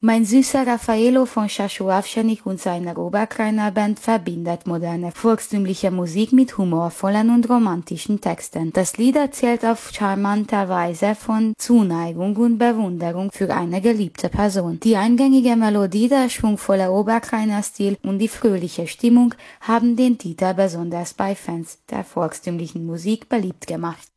Mein süßer Raffaello von Shasho Avsenik und seiner Oberkrainer Band verbindet moderne volkstümliche Musik mit humorvollen und romantischen Texten. Das Lied erzählt auf charmante Weise von Zuneigung und Bewunderung für eine geliebte Person. Die eingängige Melodie, der schwungvolle Oberkrainer Stil und die fröhliche Stimmung haben den Titel besonders bei Fans der volkstümlichen Musik beliebt gemacht.